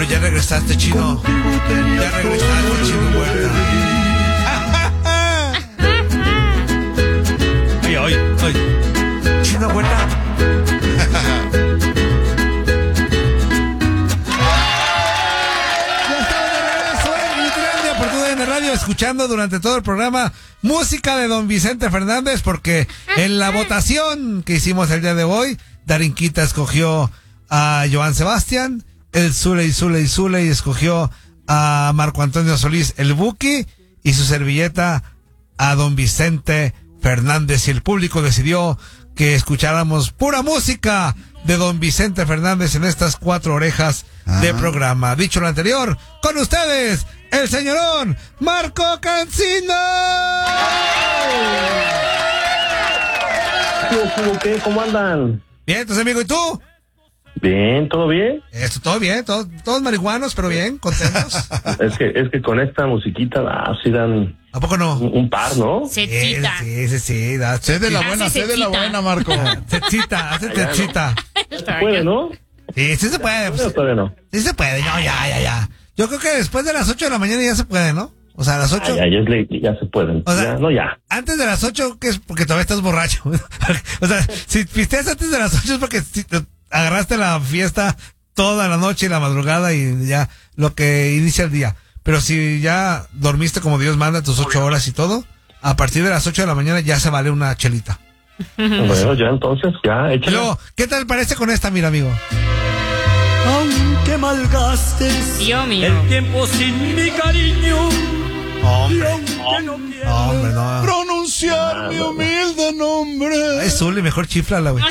ya regresaste, Chino. Ya regresaste, Chino Huerta. Ay. Chino Huerta. Escuchando durante todo el programa música de don Vicente Fernández, porque en la votación que hicimos el día de hoy, Darinquita escogió a Joan Sebastián, el Zuley escogió a Marco Antonio Solís, el Buki, y su servilleta a don Vicente Fernández, y el público decidió que escucháramos pura música de don Vicente Fernández en estas 4 orejas de programa. Dicho lo anterior, con ustedes, el señorón Marco Cancino. ¿Qué? ¿Cómo andan? Bien, entonces, amigo, ¿y tú? Bien, ¿todo bien? Todo bien, todos marihuanos, pero bien, contentos. es que con esta musiquita sí dan... ¿A poco no? Un par, ¿no? Sí, da. Sé de la buena, Marco. Hace techita. Se puede, ¿no? Sí se puede. Pues, todavía no. Sí se puede, no, ya. Yo creo que después de las 8 de la mañana ya se puede, ¿no? O sea, a las 8. Ya se pueden. O sea, ya. Antes de las 8, que es porque todavía estás borracho. O sea, si pisteas antes de las 8 es porque agarraste la fiesta toda la noche y la madrugada y ya lo que inicia el día. Pero si ya dormiste como Dios manda tus 8 horas y todo, a partir de las 8 de la mañana ya se vale una chelita. Bueno, ya entonces, échale. Luego, ¿qué tal parece con esta, mira, amigo? Aunque malgastes el tiempo sin mi cariño, Hombre, no. Pronunciar mi humilde nombre. Es Zuli, mejor chiflala, güey.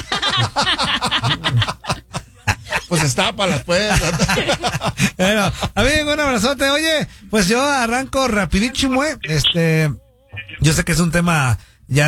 Pues estápalas, pues. Bueno, amigo, un abrazote. Oye, pues yo arranco rapidísimo, yo sé que es un tema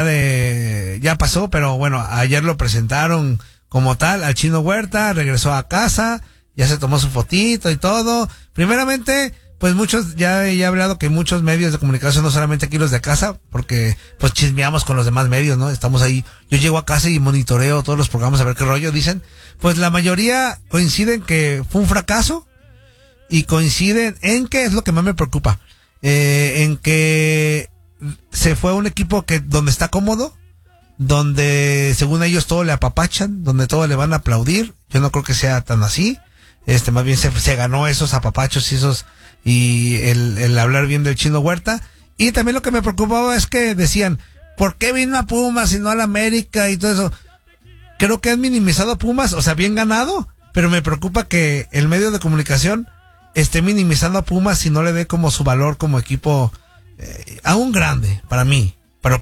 ya pasó, pero bueno, ayer lo presentaron como tal al Chino Huerta, regresó a casa, ya se tomó su fotito y todo. Primeramente, pues muchos, ya he hablado que muchos medios de comunicación, no solamente aquí los de casa, porque pues chismeamos con los demás medios, ¿no? Estamos ahí, yo llego a casa y monitoreo todos los programas a ver qué rollo dicen. Pues la mayoría coinciden que fue un fracaso y coinciden en que es lo que más me preocupa, en que se fue a un equipo donde está cómodo, donde según ellos todo le apapachan, donde todo le van a aplaudir. Yo no creo que sea tan así. Más bien se ganó esos apapachos y el hablar bien del Chino Huerta. Y también lo que me preocupaba es que decían, ¿por qué vino a Pumas y no a la América y todo eso? Creo que han minimizado a Pumas, o sea, bien ganado, pero me preocupa que el medio de comunicación esté minimizando a Pumas y no le dé como su valor como equipo aún grande, para mí.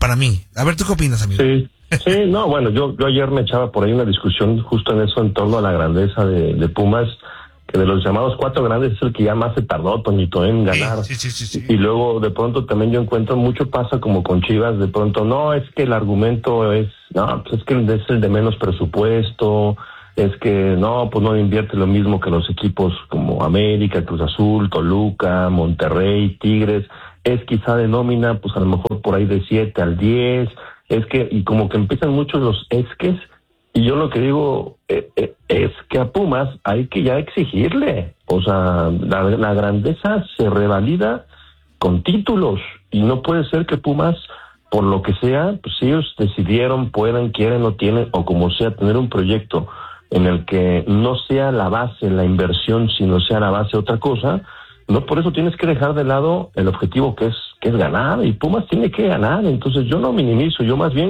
A ver, ¿tú qué opinas, amigo? Sí, no, bueno, yo ayer me echaba por ahí una discusión justo en eso, en torno a la grandeza de Pumas, que de los llamados 4 grandes es el que ya más se tardó, Toñito, en ganar. Sí. Y luego de pronto también yo encuentro mucho pasa como con Chivas, de pronto, no, es que el argumento es que es el de menos presupuesto, es que no, pues no invierte lo mismo que los equipos como América, Cruz Azul, Toluca, Monterrey, Tigres, es quizá de nómina, pues a lo mejor por ahí de 7 al 10, y como que empiezan muchos los esques, y yo lo que digo es que a Pumas hay que ya exigirle, o sea, la grandeza se revalida con títulos, y no puede ser que Pumas, por lo que sea, pues si ellos decidieron, puedan, quieren o tienen, o como sea, tener un proyecto en el que no sea la base la inversión, sino sea la base otra cosa, no por eso tienes que dejar de lado el objetivo que es ganar, y Pumas tiene que ganar. Entonces yo no minimizo,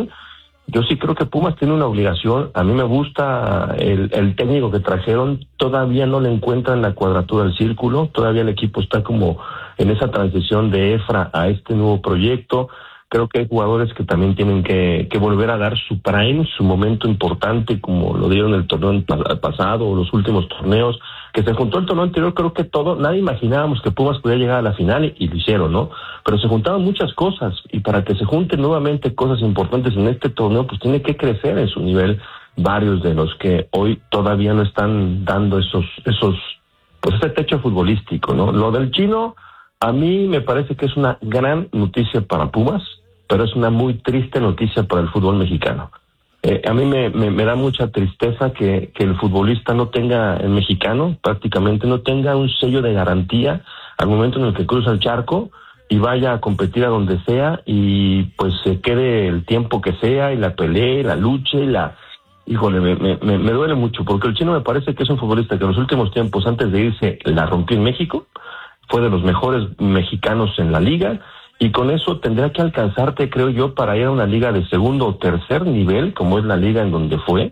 yo sí creo que Pumas tiene una obligación. A mí me gusta el técnico que trajeron, todavía no le encuentran la cuadratura del círculo, todavía el equipo está como en esa transición de Efra a este nuevo proyecto. Creo que hay jugadores que también tienen que volver a dar su prime, su momento importante, como lo dieron el torneo pasado o los últimos torneos, que se juntó el torneo anterior. Creo que nadie imaginábamos que Pumas podía llegar a la final y lo hicieron, ¿no? Pero se juntaron muchas cosas, y para que se junten nuevamente cosas importantes en este torneo, pues tiene que crecer en su nivel varios de los que hoy todavía no están dando ese techo futbolístico, ¿no? Lo del Chino, a mí me parece que es una gran noticia para Pumas, pero es una muy triste noticia para el fútbol mexicano. A mí me da mucha tristeza que el futbolista no tenga, el mexicano prácticamente no tenga un sello de garantía al momento en el que cruza el charco y vaya a competir a donde sea y pues se quede el tiempo que sea y la pelee, la luche y híjole, me duele mucho porque el chino me parece que es un futbolista que en los últimos tiempos antes de irse la rompió en México, fue de los mejores mexicanos en la liga. Y con eso tendrá que alcanzarte, creo yo, para ir a una liga de segundo o tercer nivel, como es la liga en donde fue,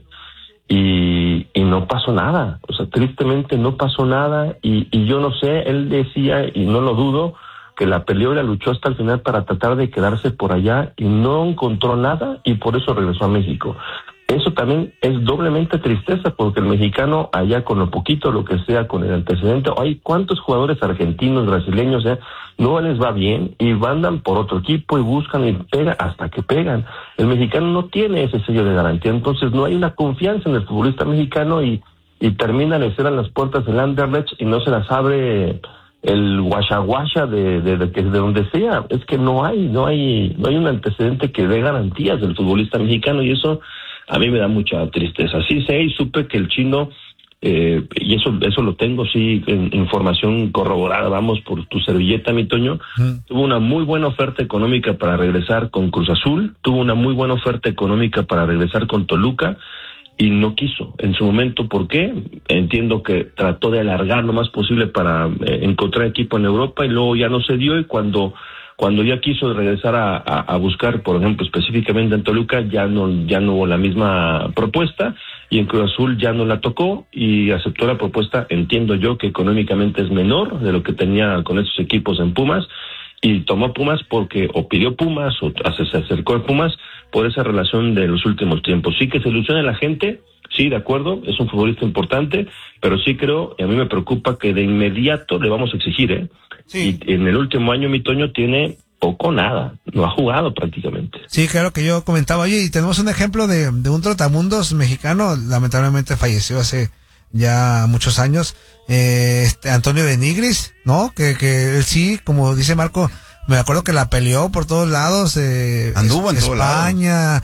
y no pasó nada. O sea, tristemente no pasó nada, y yo no sé, él decía, y no lo dudo, que la peleó y la luchó hasta el final para tratar de quedarse por allá, y no encontró nada, y por eso regresó a México. Eso también es doblemente tristeza, porque el mexicano allá con lo poquito, lo que sea, con el antecedente, hay cuántos jugadores argentinos, brasileños, no les va bien y andan por otro equipo y buscan y pegan hasta que pegan. El mexicano no tiene ese sello de garantía, entonces no hay una confianza en el futbolista mexicano y termina de ser a las puertas del Anderlecht y no se las abre el guachaguacha de donde sea. Es que no hay un antecedente que dé garantías del futbolista mexicano y eso a mí me da mucha tristeza. Sí sé y supe que el chino, y eso lo tengo, sí, en información corroborada, vamos, por tu servilleta, mi Toño, tuvo una muy buena oferta económica para regresar con Cruz Azul, tuvo una muy buena oferta económica para regresar con Toluca, y no quiso en su momento. ¿Por qué? Entiendo que trató de alargar lo más posible para encontrar equipo en Europa, y luego ya no se dio, y cuando ya quiso regresar a buscar, por ejemplo, específicamente en Toluca, ya no hubo la misma propuesta, y en Cruz Azul ya no la tocó, y aceptó la propuesta, entiendo yo, que económicamente es menor de lo que tenía con esos equipos en Pumas, y tomó Pumas porque, o pidió Pumas, o se acercó a Pumas, por esa relación de los últimos tiempos. Sí que se ilusiona la gente, sí, de acuerdo, es un futbolista importante, pero sí creo, y a mí me preocupa, que de inmediato le vamos a exigir, Sí. Y en el último año, mi Toño, tiene poco nada, no ha jugado prácticamente. Sí, claro que yo comentaba, oye, y tenemos un ejemplo de un trotamundos mexicano, lamentablemente falleció hace ya muchos años, Antonio de Nigris, ¿no? Que él sí, como dice Marco, me acuerdo que la peleó por todos lados, anduvo en España,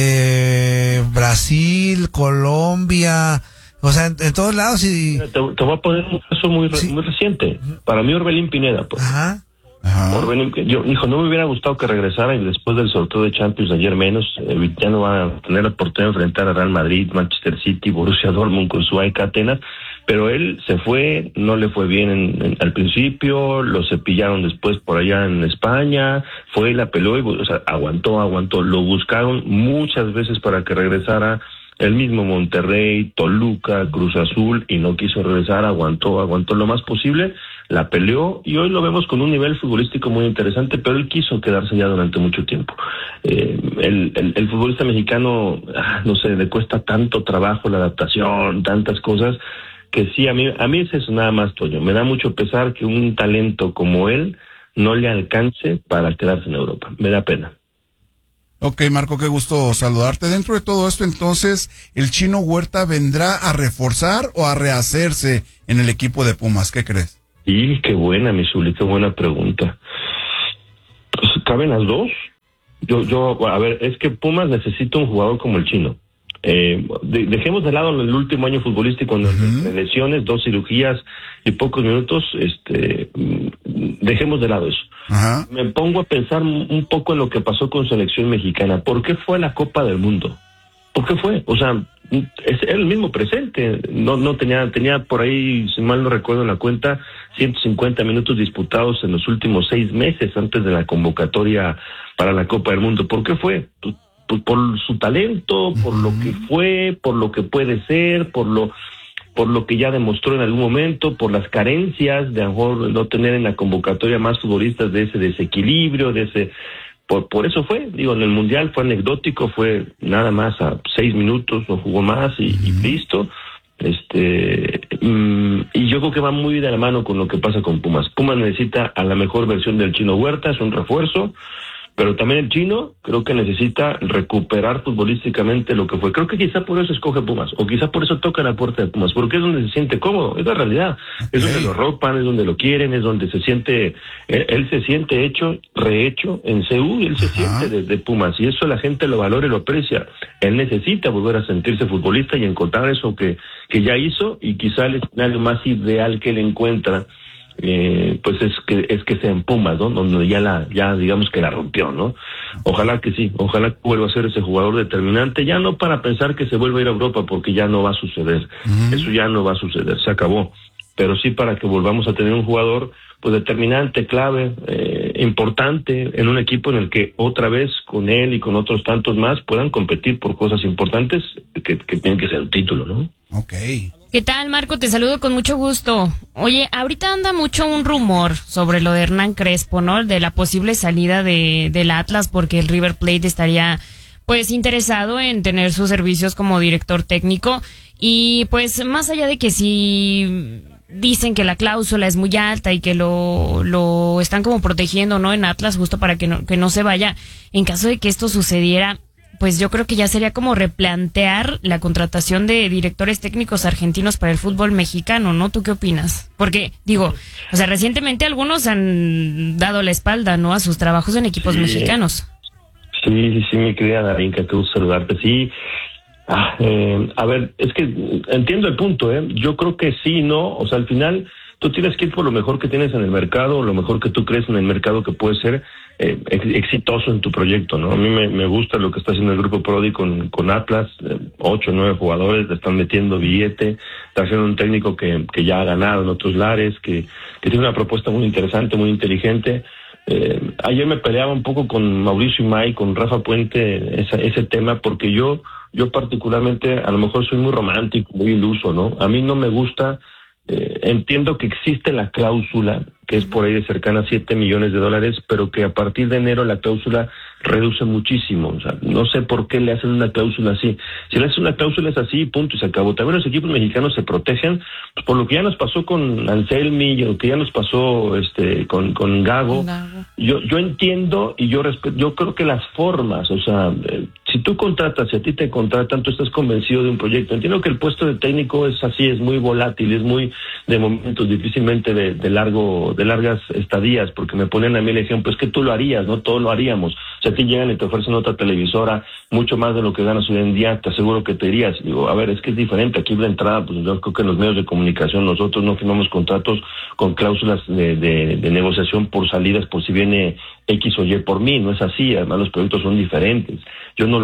Brasil, Colombia, o sea, en todos lados. Y te voy a poner un caso muy reciente. Para mí, Orbelín Pineda, pues. Ajá. Orbelín, no me hubiera gustado que regresara, y después del sorteo de Champions ayer menos, ya no va a tener la oportunidad de enfrentar a Real Madrid, Manchester City, Borussia Dortmund con su AEK Atenas, pero él se fue, no le fue bien al principio, lo cepillaron después por allá en España, fue y la peló, y, o sea, aguantó, lo buscaron muchas veces para que regresara. El mismo Monterrey, Toluca, Cruz Azul, y no quiso regresar, aguantó lo más posible, la peleó, y hoy lo vemos con un nivel futbolístico muy interesante, pero él quiso quedarse ya durante mucho tiempo. El futbolista mexicano, no sé, le cuesta tanto trabajo la adaptación, tantas cosas, que sí, a mí es eso nada más, Toño. Me da mucho pesar que un talento como él no le alcance para quedarse en Europa. Me da pena. Ok, Marco, qué gusto saludarte. Dentro de todo esto, entonces, ¿el Chino Huerta vendrá a reforzar o a rehacerse en el equipo de Pumas? ¿Qué crees? Y qué buena, mi Zuli, qué buena pregunta. Pues, ¿caben las dos? A ver, es que Pumas necesita un jugador como el Chino. Dejemos de lado el último año futbolístico, cuando lesiones, 2 cirugías y pocos minutos, dejemos de lado eso. Ajá. Me pongo a pensar un poco en lo que pasó con selección mexicana. ¿Por qué fue a la Copa del Mundo? ¿Por qué fue? O sea, es el mismo presente. No tenía por ahí, si mal no recuerdo en la cuenta, 150 minutos disputados en los últimos 6 meses antes de la convocatoria para la Copa del Mundo. ¿Por qué fue? Pues por su talento, por lo que fue, por lo que puede ser, por lo que ya demostró en algún momento, por las carencias de a lo mejor no tener en la convocatoria más futbolistas de ese desequilibrio, por eso fue. Digo, en el Mundial fue anecdótico, fue nada más a 6 minutos, no jugó más y listo. Y yo creo que va muy de la mano con lo que pasa con Pumas. Pumas necesita a la mejor versión del Chino Huerta, es un refuerzo. Pero también el chino creo que necesita recuperar futbolísticamente lo que fue. Creo que quizá por eso escoge Pumas, o quizá por eso toca la puerta de Pumas, porque es donde se siente cómodo, es la realidad. Es donde lo ropan, es donde lo quieren, es donde se siente, él se siente hecho, rehecho en CU, y él se siente de Pumas, y eso la gente lo valora y lo aprecia. Él necesita volver a sentirse futbolista y encontrar eso que ya hizo, y quizá el escenario más ideal que él encuentra pues es que sea en Pumas, ¿no? Donde ya digamos que la rompió, ¿no? Ojalá que sí, ojalá que vuelva a ser ese jugador determinante, ya no para pensar que se vuelva a ir a Europa, porque ya no va a suceder, eso ya no va a suceder, se acabó, pero sí para que volvamos a tener un jugador pues determinante, clave, importante en un equipo en el que otra vez con él y con otros tantos más puedan competir por cosas importantes que tienen que ser un título, ¿no? Okay. ¿Qué tal, Marco? Te saludo con mucho gusto. Oye, ahorita anda mucho un rumor sobre lo de Hernán Crespo, ¿no? De la posible salida del Atlas, porque el River Plate estaría, pues, interesado en tener sus servicios como director técnico. Y, pues, más allá de que si dicen que la cláusula es muy alta y que lo están como protegiendo, ¿no? En Atlas, justo para que no se vaya. En caso de que esto sucediera, pues yo creo que ya sería como replantear la contratación de directores técnicos argentinos para el fútbol mexicano, ¿no? ¿Tú qué opinas? Porque, digo, o sea, recientemente algunos han dado la espalda, ¿no? A sus trabajos en equipos mexicanos. Sí, mi querida Darinka, qué gusto saludarte, sí. A ver, es que entiendo el punto, yo creo que sí, ¿no? O sea, al final tú tienes que ir por lo mejor que tienes en el mercado, lo mejor que tú crees en el mercado que puede ser exitoso en tu proyecto, ¿no? A mí me gusta lo que está haciendo el Grupo Prodi con Atlas, 8 o 9 jugadores, le están metiendo billete, está haciendo un técnico que ya ha ganado en otros lares, que tiene una propuesta muy interesante, muy inteligente. Ayer me peleaba un poco con Mauricio Imay, con Rafa Puente, ese tema, porque yo particularmente a lo mejor soy muy romántico, muy iluso, ¿no? A mí no me gusta, entiendo que existe la cláusula, que es por ahí de cercana a $7 millones, pero que a partir de enero la cláusula reduce muchísimo. O sea, no sé por qué le hacen una cláusula así. Si le hacen una cláusula es así, punto, y se acabó. También los equipos mexicanos se protegen pues, por lo que ya nos pasó con Anselmi, y lo que ya nos pasó con Gago. Yo entiendo y yo respeto, yo creo que las formas, o sea, si tú contratas, si a ti te contratan, tú estás convencido de un proyecto. Entiendo que el puesto de técnico es así, es muy volátil, es muy de momentos, difícilmente de largas estadías, porque me ponen a mí el ejemplo, es que tú lo harías, ¿no? Todos lo haríamos. O sea, a ti llegan y te ofrecen otra televisora, mucho más de lo que ganas hoy en día, te aseguro que te irías. Digo, a ver, es que es diferente. Aquí de entrada, pues yo creo que en los medios de comunicación nosotros no firmamos contratos con cláusulas de negociación por salidas, por si viene X o Y por mí, no es así. Además los proyectos son diferentes. Yo no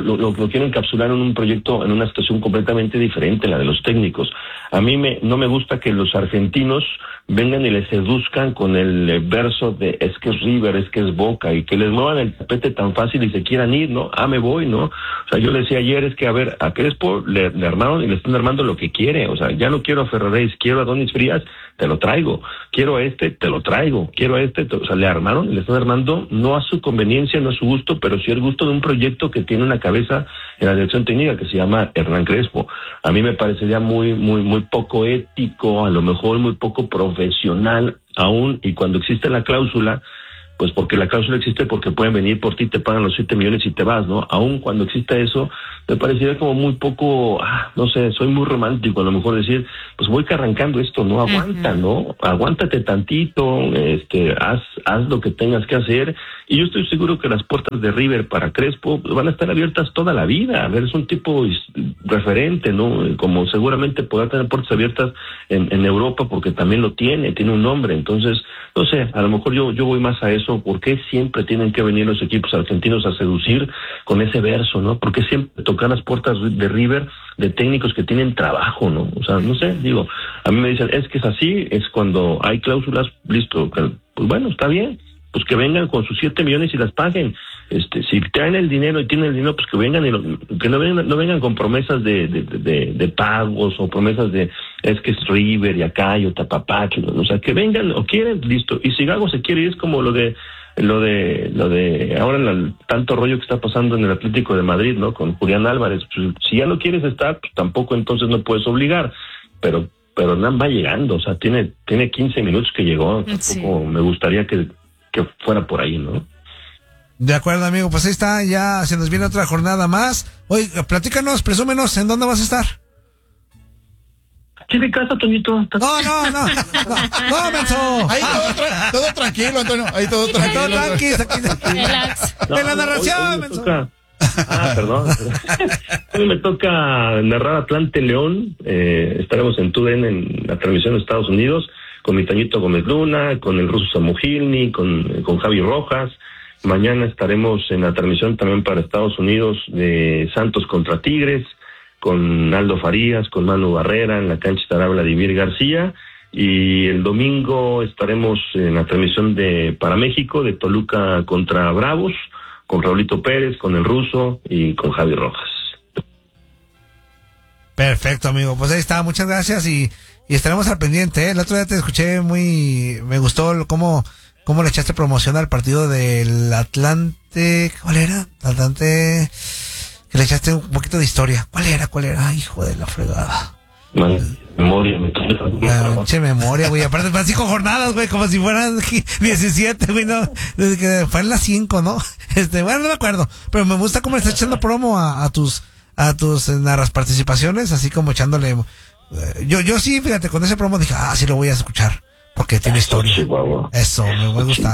lo quiero encapsular en un proyecto, en una situación completamente diferente, la de los técnicos. A mí no me gusta que los argentinos vengan y les seduzcan con el verso de es que es River, es que es Boca, y que les muevan el tapete tan fácil y se quieran ir, ¿no? Me voy, ¿no? O sea, yo le decía ayer, es que a ver, a Crespo le armaron y le están armando lo que quiere. O sea, ya no quiero a Ferraréis, quiero a Donis Frías, te lo traigo. Quiero a te lo traigo. Quiero a o sea, le armaron y le están armando no a su conveniencia, no a su gusto, pero sí el gusto de un proyecto que tiene una cabeza en la dirección técnica que se llama Hernán Crespo. A mí me parecería muy poco ético, a lo mejor muy poco profesional aún, y cuando existe la cláusula, pues porque la cláusula existe porque pueden venir por ti, te pagan los 7 millones y te vas, ¿no? Aún cuando exista eso, me parecería como muy poco, no sé, soy muy romántico, a lo mejor decir, pues voy que arrancando esto, ¿no? Aguanta, ¿no? Aguántate tantito, haz lo que tengas que hacer, y yo estoy seguro que las puertas de River para Crespo van a estar abiertas toda la vida. A ver, es un tipo referente, ¿no? Como seguramente podrá tener puertas abiertas en Europa, porque también lo tiene un nombre. Entonces, no sé, a lo mejor yo voy más a eso. ¿Por qué siempre tienen que venir los equipos argentinos a seducir con ese verso, ¿no? ¿Por qué siempre tocar las puertas de River de técnicos que tienen trabajo, ¿no? O sea, no sé, digo, a mí me dicen, es que es así, es cuando hay cláusulas, listo, pues bueno, está bien, pues que vengan con sus 7 millones y las paguen. Si traen el dinero y tienen el dinero, pues que vengan y que no vengan con promesas de pagos o promesas de es que es River y acá y Otapapacho, ¿no? O sea, que vengan o quieren, listo. Y si Gago se quiere ir, es como lo de ahora el tanto rollo que está pasando en el Atlético de Madrid, ¿no? Con Julián Álvarez. Pues, si ya no quieres estar, pues tampoco entonces no puedes obligar. Pero Hernán va llegando, o sea, tiene 15 minutos que llegó. Tampoco me gustaría que fuera por ahí, ¿no? De acuerdo, amigo, pues ahí está, ya se nos viene otra jornada más. Oye, platícanos, presúmenos, ¿en dónde vas a estar? Aquí de casa, Toñito. No, menso. Ahí todo tranquilo, Antonio. Ahí todo tranquilo. Todo tranqui, Relax. De la narración, hoy menso. Perdón. Hoy me toca narrar Atlante León. Estaremos en TUDN en la transmisión de Estados Unidos con mi Tañito Gómez Luna, con el ruso Samugilny, con Javi Rojas. Mañana estaremos en la transmisión también para Estados Unidos de Santos contra Tigres, con Aldo Farías, con Manu Barrera, en la cancha estará Vladimir García, y el domingo estaremos en la transmisión para México, de Toluca contra Bravos, con Raulito Pérez, con el ruso y con Javi Rojas. Perfecto, amigo, pues ahí está, muchas gracias y estaremos al pendiente, El otro día te escuché me gustó cómo le echaste promoción al partido del Atlante, ¿cuál era? Atlante, que le echaste un poquito de historia. ¿Cuál era? Ay, hijo de la fregada. Memoria, Che memoria, güey. Aparte, fue 5 jornadas, güey, como si fueran 17, güey, no. Desde que fue en las 5, ¿no? Bueno, no me acuerdo. Pero me gusta cómo le estás echando promo a tus narras participaciones, así como echándole. Yo sí, fíjate, con ese promo dije, sí lo voy a escuchar. Porque tiene historia. Chihuahua. Eso, me gusta.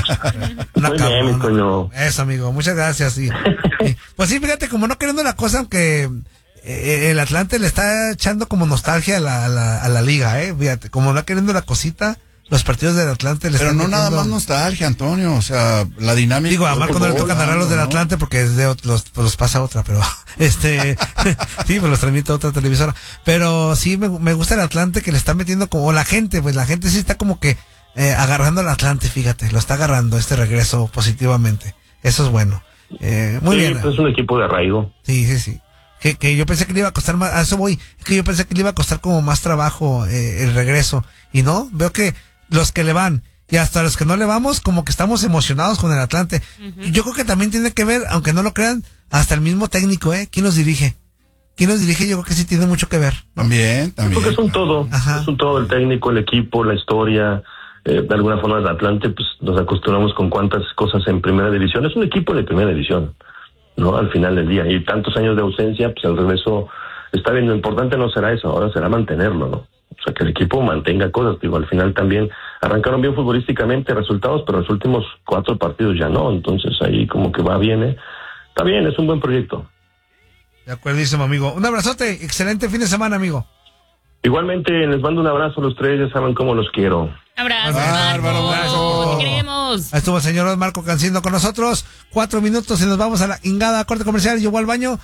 Una muy bien, mi Toño. Eso, amigo, muchas gracias. Y, pues sí, fíjate, como no queriendo la cosa, aunque el Atlante le está echando como nostalgia a la liga, fíjate, como no queriendo la cosita, los partidos del Atlante le Pero están no nada metiendo... más nostalgia, Antonio, o sea, la dinámica. Digo, a Marco no le toca narrar los del Atlante porque es de los pasa otra, pero sí, pues los transmite otra televisora. Pero sí me gusta el Atlante que le está metiendo como la gente sí está como que agarrando al Atlante, fíjate, lo está agarrando este regreso positivamente. Eso es bueno. Muy bien. Pues es un equipo de arraigo. Sí. Que yo pensé que le iba a costar más, a eso voy, que yo pensé que le iba a costar como más trabajo el regreso. Y no, veo que los que le van y hasta los que no le vamos, como que estamos emocionados con el Atlante. Uh-huh. Yo creo que también tiene que ver, aunque no lo crean, hasta el mismo técnico, ¿quién nos dirige? Yo creo que sí tiene mucho que ver, ¿no? También. Porque es un todo. Ajá. Es un todo, el técnico, el equipo, la historia. De alguna forma el Atlante, pues nos acostumbramos con cuántas cosas en primera división. Es un equipo de primera división, ¿no? Al final del día. Y tantos años de ausencia, pues el regreso está bien. Lo importante no será eso, ahora será mantenerlo, ¿no? O sea, que el equipo mantenga cosas. Digo, al final también arrancaron bien futbolísticamente resultados, pero los últimos 4 partidos ya no. Entonces ahí como que va bien, Está bien, es un buen proyecto. De acuerdísimo, amigo. Un abrazote, excelente fin de semana, amigo. Igualmente, les mando un abrazo a los tres, ya saben cómo los quiero. Abrazo, Marco. Te queremos. Ahí estuvo el señor Marco Cancino con nosotros. 4 minutos y nos vamos a la ingada corte comercial. Yo voy al baño.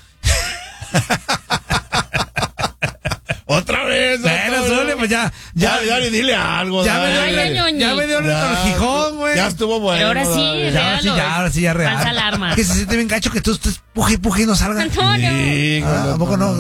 Otra vez. Bueno, pues ya, dile algo. Ya me dio el Gijón, güey. Ya estuvo bueno. Pero ahora sí, ahora sí, ya real. Falsa alarma. Que se siente bien gacho que tú estés puje y no salgan. Antonio. ¿A poco no?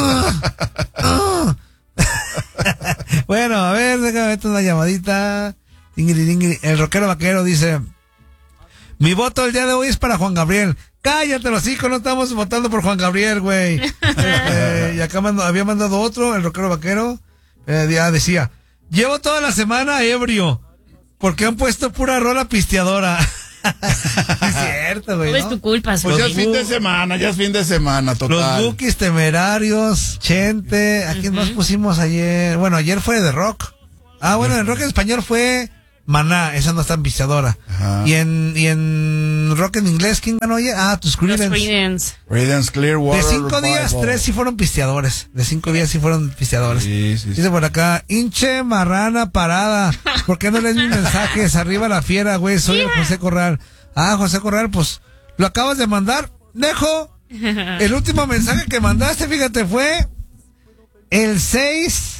Bueno, a ver, déjame meter una llamadita. Dingiri. El rockero vaquero dice: mi voto el día de hoy es para Juan Gabriel. Cállate los hijos, no estamos votando por Juan Gabriel, güey. Y acá había mandado otro, el rockero vaquero. Decía: llevo toda la semana ebrio porque han puesto pura rola pisteadora. Es cierto, güey. No es tu culpa, pues ya es fin de semana, total. Los Bukis, Temerarios, Chente. ¿A quién más pusimos ayer? Bueno, ayer fue de rock. Bueno, en rock en español fue Maná, esa no está en pisteadora. Y en rock en inglés, ¿quién ganó ayer? Tus Creedence. Creedence Clearwater. De 5 días, 3 sí fueron pisteadores. Sí. Dice por acá: hinche marrana parada. ¿Por qué no lees mis mensajes? Arriba la fiera, güey. Soy el José Corral. José Corral, pues, ¿lo acabas de mandar? Dejo. El último mensaje que mandaste, fíjate, fue el 6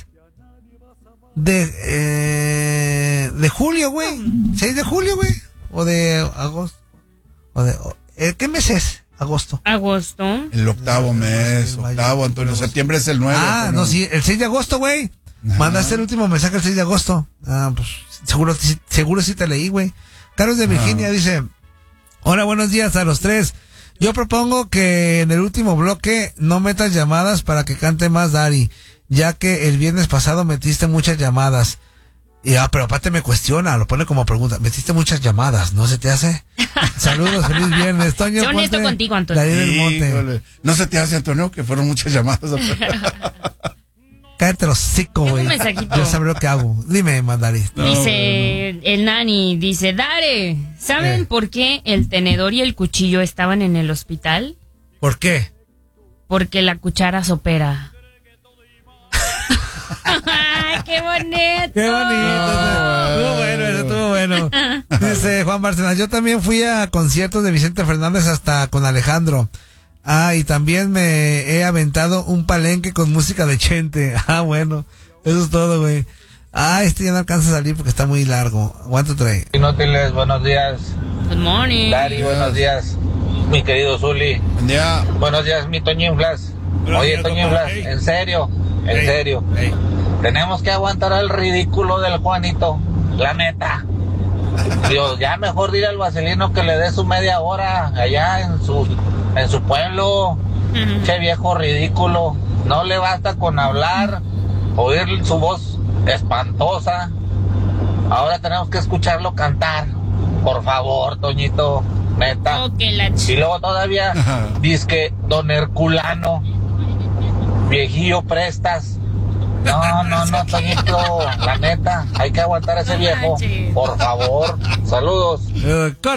de julio, güey. 6 de julio, güey. O de agosto. ¿Qué mes es? Agosto. El octavo mes. Antonio. Septiembre es el 9. No, sí. El 6 de agosto, güey. Mandaste el último mensaje el 6 de agosto. Pues seguro sí te leí, güey. Carlos de Virginia dice: hola, buenos días a los tres. Yo propongo que en el último bloque no metas llamadas para que cante más Dari, ya que el viernes pasado metiste muchas llamadas. Y pero aparte me cuestiona, lo pone como pregunta. Metiste muchas llamadas, ¿no se te hace? Saludos, feliz viernes, Toño. Sé honesto contigo, Antonio. No se te hace, Antonio, que fueron muchas llamadas. Cállate los hocico, güey. Yo sabré lo que hago. Dime, Mandarín. Dice el Nani, dice, Dare, ¿saben por qué el tenedor y el cuchillo estaban en el hospital? ¿Por qué? Porque la cuchara sopera. ¡Ay, qué bonito! ¡Qué bonito! Estuvo bueno, eso estuvo bueno. Dice Juan Bárcenas, yo también fui a conciertos de Vicente Fernández hasta con Alejandro. Y también me he aventado un palenque con música de Chente. Bueno, eso es todo, güey. Ya no alcanza a salir porque está muy largo. Aguanta trae. Inútiles, buenos días. Good morning. Dari, buenos días. Mi querido Zuli. Buen día. Buenos días, mi Toñín Flas. Oye, Toñín Flas, en serio. Tenemos que aguantar el ridículo del Juanito. La neta. Dios, ya mejor dile al Vaselino que le dé su media hora allá en su pueblo. Che viejo ridículo. No le basta con hablar, oír su voz espantosa. Ahora tenemos que escucharlo cantar. Por favor, Toñito, neta. Y luego todavía dizque don Herculano, viejillo prestas. No, Toñito, la neta, hay que aguantar a ese viejo. Por favor, saludos.